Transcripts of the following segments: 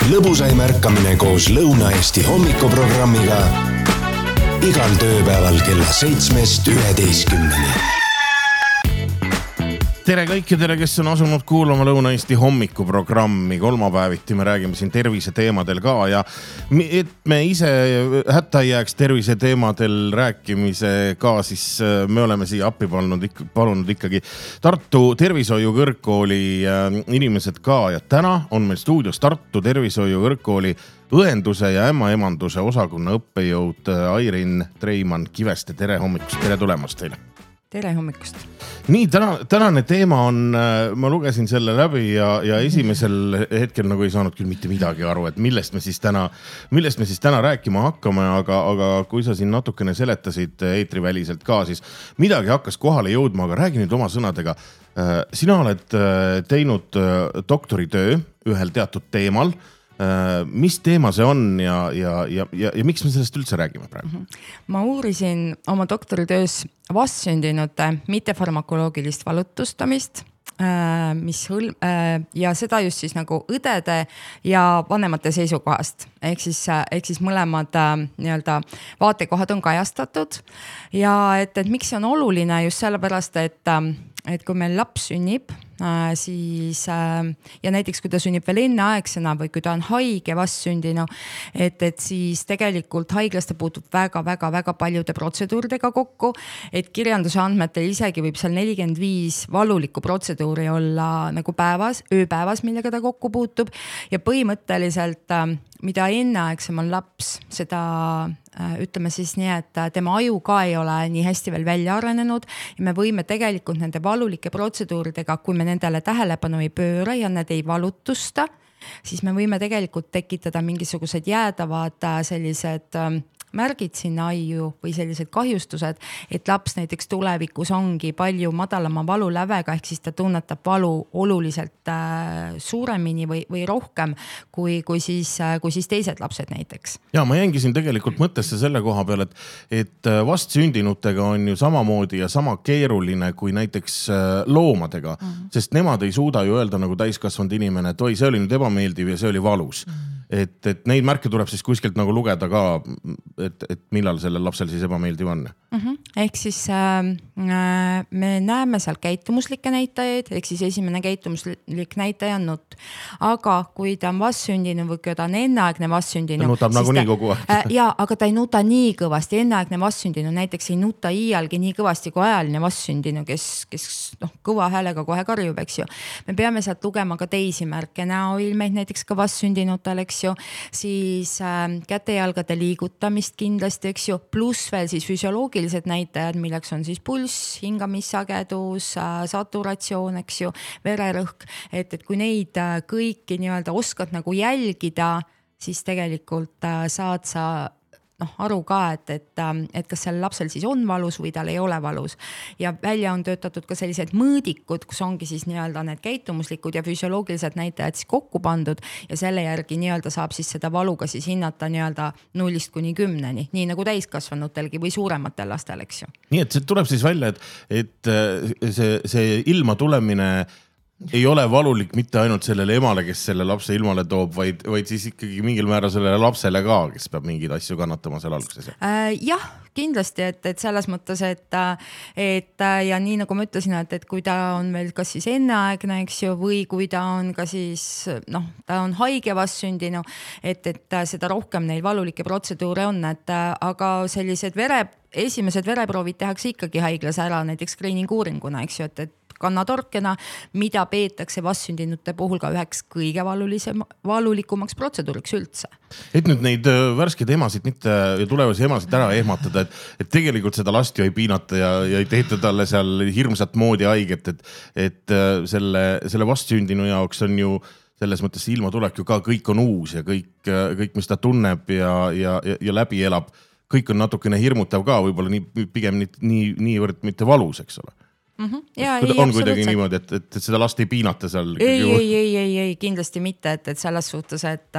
Lõbusaim ärkamine koos Lõuna-Eesti hommikuprogrammiga igal tööpäeval kella 7-11. Tere kõikidele, kes on asunud kuulama Lõuna-Eesti hommikuprogrammi. Kolmapäeviti me räägime siin tervise teemadel ka ja et me ise hätta ei jääks tervise teemadel rääkimise ka, siis me oleme siia appi palunud ikkagi Tartu Tervishoiu Kõrgkooli inimesed ka ja täna on meil stuudios Tartu Tervishoiu Kõrgkooli õenduse ja ämmaemanduse osakonna õppejõud Airin Treimann-Kiveste. Tere hommikust, tere tulemast teile. Tere hommikust. Nii, tänane teema on, ma lugesin selle läbi ja esimesel hetkel nagu ei saanud küll mitte midagi aru, et millest me siis täna rääkima hakkame, aga kui sa siin natukene seletasid eetriväliselt ka, siis midagi hakkas kohale jõudma, aga räägi nüüd oma sõnadega. Sina oled teinud doktoritöö ühel teatud teemal. Mis teema see on ja miks me sellest üldse räägime praegu? Ma uurisin oma doktoritöös vastsündinute mittefarmakoloogilist valutustamist, ja seda just siis nagu õdede ja vanemate seisukohast. Ehk siis mõlemad nii-öelda vaatekohad on kajastatud ja et miks see on oluline just sellepärast, et kui meil laps sünnib, siis ja näiteks kui ta sünnib veel enneaegsena või kui ta on haige vastsündinu, et siis tegelikult haiglas ta puutub väga paljude protseduuridega kokku, et kirjanduse andmetel isegi võib seal 45 valulikku protseduuri olla nagu ööpäevas, millega ta kokku puutub ja põhimõtteliselt mida enneaegsem on laps, seda ütleme siis nii, et tema aju ka ei ole nii hästi veel välja arenenud ja me võime tegelikult nende valulike protseduuridega, kui me nendele tähelepanu ei pööra ja need ei valutusta, siis me võime tegelikult tekitada mingisugused jäädavad sellised märgid sinna aiu või sellised kahjustused, et laps näiteks tulevikus ongi palju madalama valulävega, ehk siis ta tunnetab valu oluliselt suuremini või rohkem kui siis teised lapsed näiteks. Ja ma jängisin tegelikult mõttesse selle koha peal, et vastsündinutega on ju samamoodi ja sama keeruline kui näiteks loomadega, sest nemad ei suuda ju öelda nagu täiskasvanud inimene, et oi, see oli nüüd ebameeldiv ja see oli valus. Et neid märke tuleb siis kuskilt nagu lugeda ka, et millal sellel lapsel siis ebameeldiv on. Ehk siis me näeme seal käitumuslikke näitajaid, ehk siis esimene käitumuslik näitaja on nutt. Aga kui ta on vastsündinu või kui ta on enneaegne vastsündinu, ta nutab nagu nii kogu aeg. Jaa, aga ta ei nuta nii kõvasti. Enneaegne vastsündinu näiteks ei nuta iialgi nii kõvasti kui ajaline vastsündinu, kes kõva häälega kohe karjub, eks ju. Me peame sealt lugema ka teisi märke, näoilmeid näiteks ka vastsündinutel, eks ju, siis kätejalgade liigutamist kindlasti, eks ju, pluss veel siis füsioloogilised näitajad, milleks on siis pulss, hingamissagedus, saturatsioon, eks ju, vererõhk, et kui neid kõiki nii-öelda oskad nagu jälgida, siis tegelikult saad sa aru ka, et kas seal lapsel siis on valus või tal ei ole valus. Ja välja on töötatud ka sellised mõõdikud, kus ongi siis nii-öelda need käitumuslikud ja füsioloogilised näitajad siis kokku pandud ja selle järgi nii-öelda saab siis seda valuga siis hinnata nii-öelda 0-10, nii nagu täiskasvanutelgi või suurematel lastel, eks ju. Nii, et see tuleb siis välja, et see ilma tulemine ei ole valulik mitte ainult sellele emale, kes selle lapse ilmale toob, vaid siis ikkagi mingil määral sellele lapsele ka, kes peab mingeid asju kannatama seal alguses. Jah, kindlasti, et selles mõttes, et ja nii nagu ma ütlesin, et kui ta on veel kas siis enneaegne, eks ju, või kui ta on ka siis, ta on haige vastsündinu, et seda rohkem neil valulikke protseduure on, aga sellised esimesed vereproovid tehakse ikkagi haiglas ära, näiteks screening-uuringuna, eks ju, et kannatorkena, mida peetakse vastsündinute puhul ka üheks kõige valulikumaks protseduuriks üldse. Et nüüd neid värskeid emasid mitte ja tulevasi emasid ära ehmatada, et tegelikult seda last ju ei piinata ja ei tehta talle seal hirmsat moodi haiget, et selle vastsündinu jaoks on ju selles mõttes ilma tulek ju ka kõik on uus ja kõik mis ta tunneb ja läbi elab, kõik on natukene hirmutav ka, võib-olla pigem niivõrd mitte valus, eks ole. On kuidagi niimoodi, et seda last ei piinata seal? Ei, kindlasti mitte, et selles suhtes,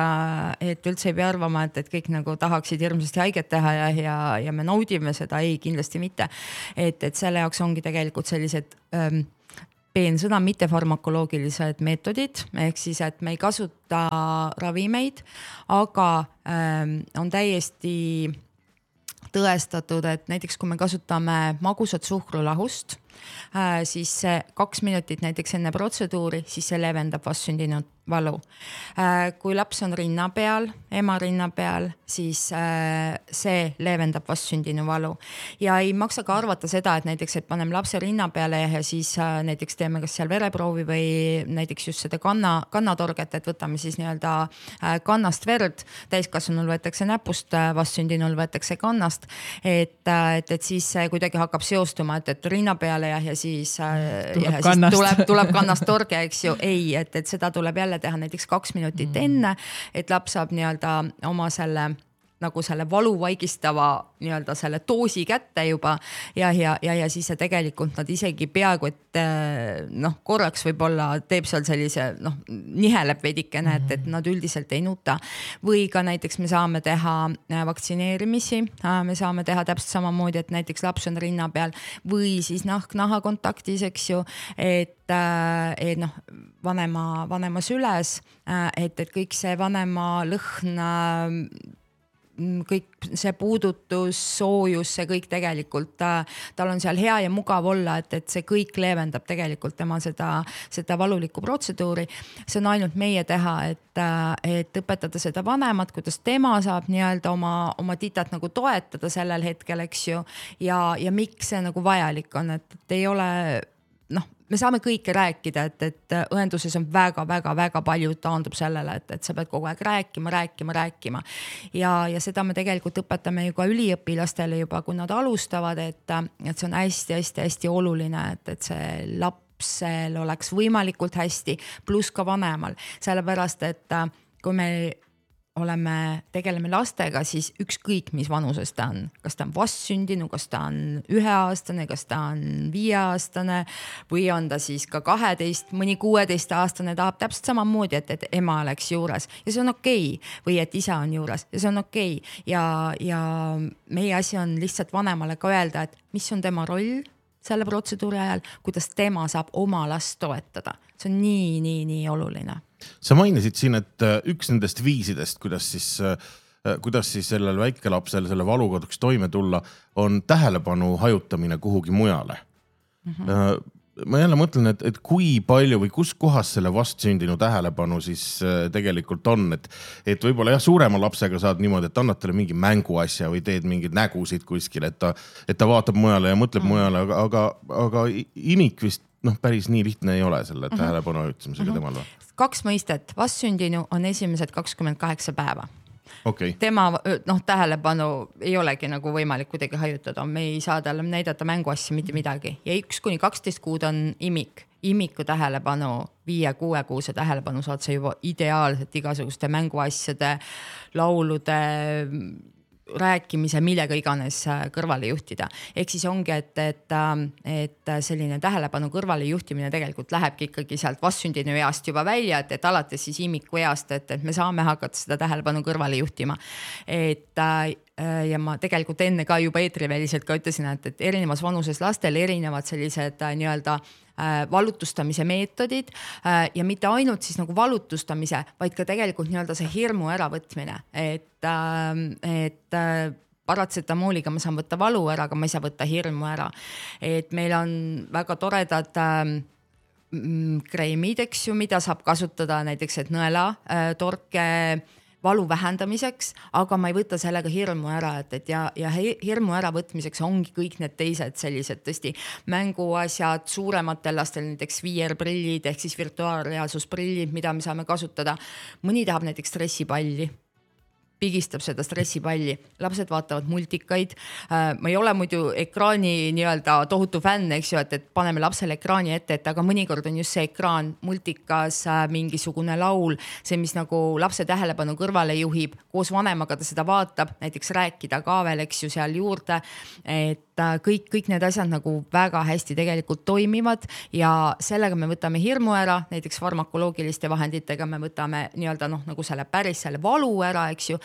et üldse ei pea arvama, et kõik nagu tahaksid hirmsasti haiget teha ja me naudime seda, ei, kindlasti mitte. Et selle jaoks ongi tegelikult sellised peensõna mittefarmakoloogilised meetodid, ehk siis, et me ei kasuta ravimeid, aga on täiesti tõestatud, et näiteks kui me kasutame magusat suhkrulahust, siis see 2 minutit näiteks enne protseduuri, siis see leevendab vastsündinud valu. Kui laps on rinna peal, ema rinna peal, siis see leevendab vastsündinu valu. Ja ei maksa ka arvata seda, et näiteks, et paneme lapse rinna peale ja siis näiteks teeme kas seal vereproovi või näiteks just seda kannatorget, et võtame siis nii-öelda kannast verd, täiskasvanul võetakse näpust, vastsündinul võetakse kannast, et siis kuidagi hakkab seostuma, et rinna peale ja siis tuleb kannast torge, eks ju. Ei, et seda tuleb jälle teha näiteks 2 minutit enne, et laps saab nii-öelda oma selle valu vaigistava nii-öelda selle doosi kätte juba ja siis see tegelikult nad isegi peaaegu, et korraks võib-olla teeb seal sellise, niheleb veidikene, et nad üldiselt ei nuta. Või ka näiteks me saame teha vaktsineerimisi, me saame teha täpselt samamoodi, et näiteks laps on rinna peal või siis nahk-naha kontaktis, eks ju, et vanema süles, et kõik see vanema lõhn, kõik see puudutus, soojus, see kõik tegelikult, tal on seal hea ja mugav olla, et see kõik leevendab tegelikult tema seda valulikku protseduuri. See on ainult meie teha, et õpetada seda vanemat, kuidas tema saab nii-öelda oma titat nagu toetada sellel hetkel, eks ju, ja miks see nagu vajalik on, et ei ole, me saame kõike rääkida, et õenduses on väga palju taandub sellele, et sa pead kogu aeg rääkima. Ja seda me tegelikult õpetame ju ka üliõpilastele juba, kui nad alustavad, et see on hästi oluline, et see lapsel oleks võimalikult hästi, pluss ka vanemal. Sellepärast, et kui me tegeleme lastega, siis ükskõik mis vanuses ta on, kas ta on vastsündinu, kas ta on 1-aastane, kas ta on 5-aastane või on ta siis ka 12, mõni 16-aastane tahab täpselt samamoodi, et ema oleks juures ja see on okei. Või et isa on juures ja see on okei. Ja meie asi on lihtsalt vanemale ka öelda, et mis on tema roll selle protseduuri ajal, kuidas tema saab oma last toetada. See on nii oluline. Sa mainisid siin, et üks nendest viisidest, kuidas siis sellel väikelapsel selle valukoduks toime tulla, on tähelepanu hajutamine kuhugi mujale. Ma jälle mõtlen, et kui palju või kus kohas selle vastsündinu tähelepanu siis tegelikult on, et võib-olla suurema lapsega saad niimoodi, et annad talle mingi mänguasja või teed mingid nägusid kuskil, et ta vaatab mujale ja mõtleb mujale, aga imik vist päris nii lihtne ei ole selle tähelepanu hajutamisega temal või? 2 mõistet. Vastsündinu on esimesed 28 päeva. Okay. Tema tähelepanu ei olegi nagu võimalik kuidagi hajutada, me ei saa talle näidata mänguasja mitte midagi ja 1-12 kuud on imik. Imiku tähelepanu, 5-6 kuuse tähelepanu saad sa juba ideaalselt igasuguste mänguasjade, laulude, rääkimise, millega iganes kõrvale juhtida. Ehk siis ongi, et selline tähelepanu kõrvale juhtimine tegelikult lähebki ikkagi sealt vastsündinu east juba välja, et alates siis imiku east, et me saame hakata seda tähelepanu kõrvale juhtima. Ja ma tegelikult enne ka juba eetriväliselt ka ütlesin, et erinevas vanuses lastel erinevad sellised nii-öelda valutustamise meetodid ja mitte ainult siis nagu valutustamise, vaid ka tegelikult nii-öelda see hirmu äravõtmine, et paratsetamooliga ma saan võtta valu ära, aga ma ei saa võtta hirmu ära. Et meil on väga toredad kreemid, eks ju, mida saab kasutada näiteks, et nõela, torke, valu vähendamiseks, aga ma ei võta sellega hirmu ära, ja hirmu ära võtmiseks ongi kõik need teised sellised tõesti mänguasjad, suurematel lastel näiteks VR-prillid ehk siis virtuaalreaalsusprillid, mida me saame kasutada. Mõni tahab näiteks stressipalli, pigistab seda stressipalli, lapsed vaatavad multikaid. Ma ei ole muidu ekraani nii-öelda tohutu fänn, eks ju, et paneme lapsele ekraani ette, aga mõnikord on just see ekraan, multikas, mingisugune laul, see, mis nagu lapse tähelepanu kõrvale juhib, koos vanemaga ta seda vaatab, näiteks rääkida ka veel, eks ju, seal juurde, et kõik need asjad nagu väga hästi tegelikult toimivad ja sellega me võtame hirmu ära, näiteks farmakoloogiliste vahenditega me võtame nii-öelda nagu selle päris selle valu ära, eks ju,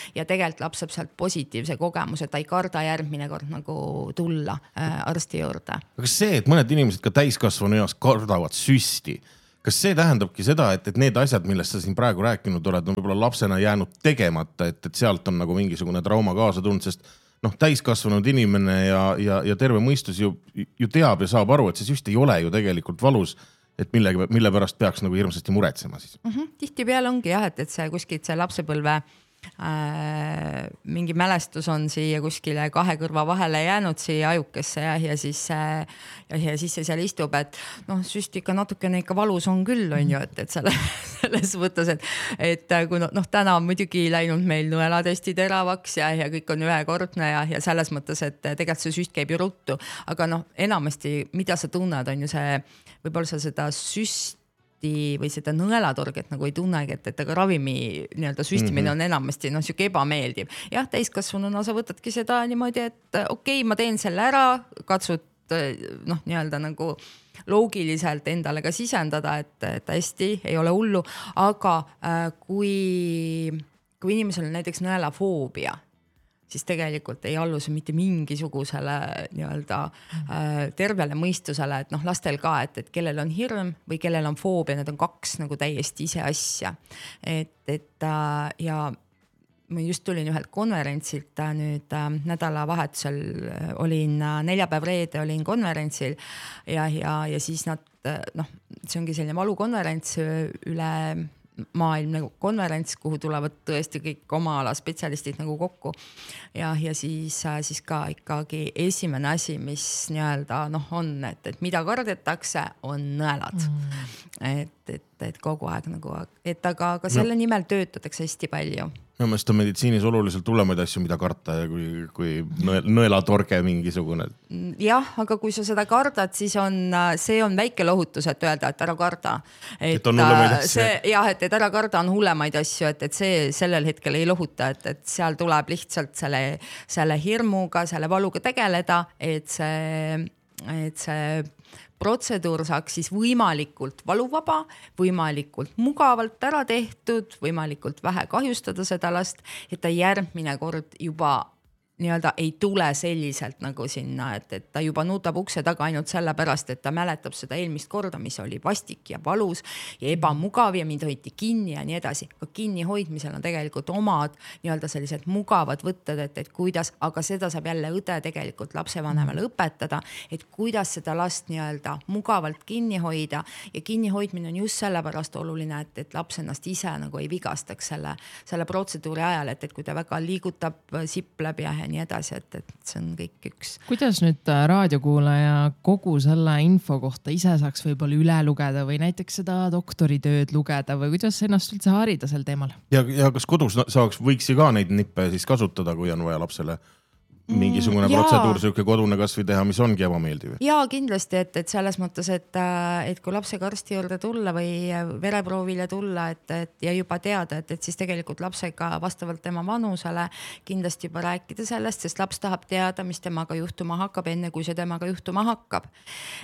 ja tegelikult laps saab sealt positiivse kogemuse, et ta ei karda järgmine kord nagu tulla arsti juurde. Kas see, et mõned inimesed ka täiskasvanu eas kardavad süsti, kas see tähendabki seda, et need asjad, millest sa siin praegu rääkinud oled, on võib-olla lapsena jäänud tegemata, et sealt on nagu mingisugune trauma kaasa tulnud, sest täiskasvanud inimene ja terve mõistus ju teab ja saab aru, et see süst ei ole ju tegelikult valus, et mille pärast peaks nagu hirmsasti muretsema siis. Tihtipeale ongi jah, et see kuskilt see lapsepõlve mingi mälestus on siia kuskile kahe kõrva vahele jäänud siia ajukesse ja siis see seal istub, et süst ikka natukene ikka valus on küll, on ju, et selles võttes, et kui täna on muidugi läinud meil nõelatesti teravaks ja kõik on ühekordne ja selles mõttes, et tegelikult see süst käib ju ruttu, aga enamasti, mida sa tunned, on ju see, võib-olla sa seda süst või seda nõelatorget nagu ei tunnegi, et aga ravimi nii-öelda süstimine on enamasti siuke ebameeldiv. Jah, täiskasvanuna sa võtadki seda niimoodi, et okei, ma teen selle ära, katsud nii-öelda nagu loogiliselt endale ka sisendada, et hästi, ei ole hullu, aga kui inimesel on näiteks nõelafoobia, siis tegelikult ei allu see mitte mingisugusele nii-öelda tervele mõistusele, et lastel ka, et kellel on hirm või kellel on foobia, need on kaks nagu täiesti ise asja. Ja ma just tulin ühelt konverentsilt nüüd nädalavahetusel, olin neljapäev-reede olin konverentsil ja siis see ongi selline valukonverents üle maailmne konverents, kuhu tulevad tõesti kõik oma ala spetsialistid nagu kokku ja siis ka ikkagi esimene asi, mis nii-öelda on, et mida kardetakse, on nõelad. Et kogu aeg nagu, et aga selle nimel töötatakse hästi palju. Minu meelest on meditsiinis oluliselt tulemaid asju, mida karta ja kui nõelatorge mingisugune. Jah, aga kui sa seda kardad, siis see on väike lohutus, et öelda, et ära karda. Et on hullemaid asju. Jah, et ära karda on hullemaid asju, et see sellel hetkel ei lohuta, et seal tuleb lihtsalt selle hirmuga, selle valuga tegeleda, et see protseduur saaks siis võimalikult valuvaba, võimalikult mugavalt ära tehtud, võimalikult vähe kahjustada seda last, et ta järgmine kord juba nii-öelda ei tule selliselt nagu sinna, et ta juba nutab ukse taga ainult selle pärast, et ta mäletab seda eelmist korda, mis oli vastik ja valus ja ebamugav ja mind hoiti kinni ja nii edasi. Ka kinni hoidmisel on tegelikult omad nii-öelda sellised mugavad võtted, et kuidas, aga seda saab jälle õde tegelikult lapsevanemale õpetada, et kuidas seda last nii-öelda mugavalt kinni hoida ja kinni hoidmine on just sellepärast oluline, et laps ennast ise nagu ei vigastaks selle protseduuri ajal, et kui ta väga liigutab, sipleb ja nii edasi, et see on kõik üks. Kuidas nüüd raadiokuulaja kogu selle info kohta ise saaks võib-olla üle lugeda või näiteks seda doktoritööd lugeda või kuidas ennast üldse harida sel teemal? Ja kas kodus võiks ju ka neid nippe siis kasutada, kui on vaja lapsele mingisugune protseduur, selline kodune kasvõi teha, mis ongi ebameeldiv? Jaa, kindlasti, et selles mõttes, et kui lapsega arsti juurde tulla või vereproovile tulla, ja juba teada, et siis tegelikult lapsega vastavalt tema vanusele kindlasti juba rääkida sellest, sest laps tahab teada, mis temaga juhtuma hakkab, enne kui see temaga juhtuma hakkab.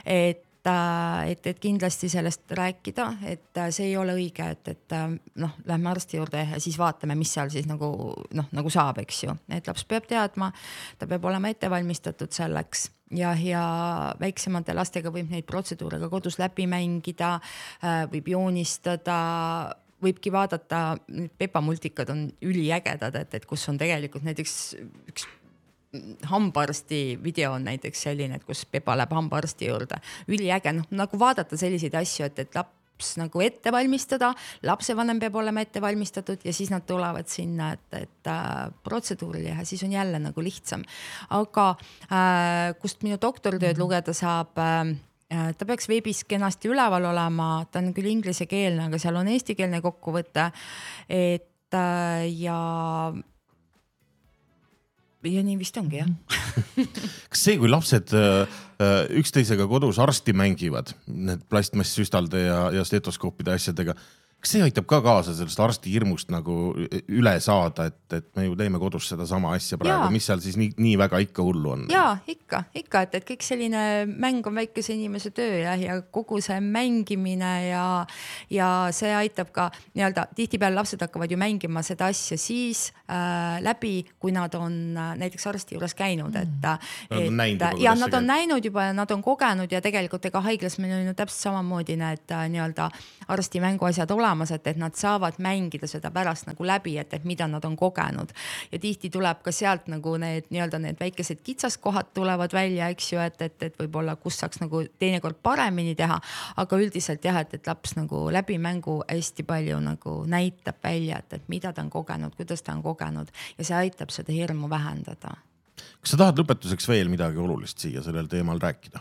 Et kindlasti sellest rääkida, et see ei ole õige, et lähme arsti juurde ja siis vaatame, mis seal siis nagu saab, eks ju. Et laps peab teadma, ta peab olema ettevalmistatud selleks ja väiksemate lastega võib neid protseduure ka kodus läbi mängida, võib joonistada, võibki vaadata, pepamultikad on üliägedad, et kus on tegelikult näiteks üks hambaarsti video on näiteks selline, et kus Pepa läheb hambaarsti juurde. Üliäge, nagu vaadata selliseid asju, et laps nagu ette valmistada, lapsevanem peab olema ette valmistatud ja siis nad tulevad sinna, et protseduuril ja siis on jälle nagu lihtsam. Aga kust minu doktoritööd lugeda saab, ta peaks veebis kenasti üleval olema, ta on küll inglisekeelne, aga seal on eestikeelne kokkuvõte, et ja nii vist ongi, jah. Kas see, kui lapsed üksteisega kodus arsti mängivad, need plastmasssüstalde ja stetoskoopide asjadega, kas see aitab ka kaasa sellest arsti hirmust nagu üle saada, et me ju teeme kodus seda sama asja praegu, mis seal siis nii väga ikka hullu on? Jaa, ikka, et kõik selline mäng on väikese inimese töö ja kogu see mängimine ja see aitab ka nii-öelda, tihtipeale lapsed hakkavad ju mängima seda asja siis läbi, kui nad on näiteks arsti juures käinud, nad on näinud juba ja nad on kogenud ja tegelikult ega haiglas meil on ju täpselt samamoodi need nii-öelda arsti mänguasjad olemas, et nad saavad mängida seda pärast nagu läbi, et mida nad on kogenud. Ja tihti tuleb ka sealt nagu need väikesed kitsaskohad tulevad välja, eks ju, et võib-olla kus saaks nagu teinekord paremini teha, aga üldiselt jah, et laps nagu läbi mängu hästi palju nagu näitab välja, et mida ta on kogenud, kuidas ta on kogenud ja see aitab seda hirmu vähendada. Kas sa tahad lõpetuseks veel midagi olulist siia sellel teemal rääkida?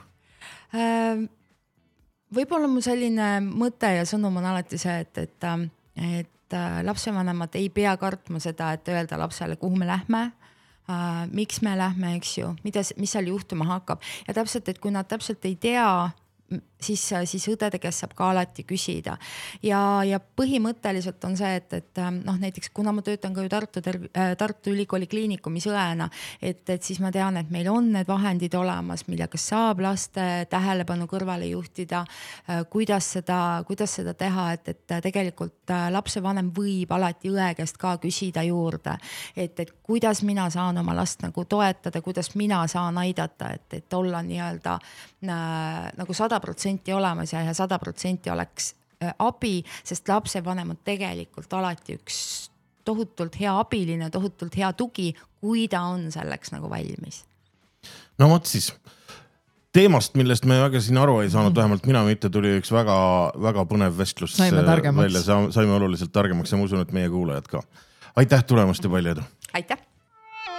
Võib-olla mu selline mõte ja sõnum on alati see, et lapsevanemad ei pea kartma seda, et öelda lapsele, kuhu me lähme, miks me lähme, eks ju, mis seal juhtuma hakkab. Ja täpselt, et kui nad täpselt ei tea, siis õdede käest saab ka alati küsida. Ja põhimõtteliselt on see, et näiteks kuna ma töötan ka ju Tartu Ülikooli kliinikumis õena, et siis ma tean, et meil on need vahendid olemas, millega saab laste tähelepanu kõrvale juhtida, kuidas seda teha, et tegelikult lapsevanem võib alati õe käest ka küsida juurde, et kuidas mina saan oma last nagu toetada, kuidas mina saan aidata, et olla nii-öelda nagu 100% olemas ja 100% oleks abi, sest lapsevanem on tegelikult alati üks tohutult hea abiline, tohutult hea tugi, kui ta on selleks nagu valmis. No võt siis, teemast, millest me väga siin aru ei saanud, vähemalt mina mitte, tuli üks väga, väga põnev vestlus. Saime oluliselt targemaks ja ma usun, et meie kuulajad ka. Aitäh tulemast ja palju edu! Aitäh!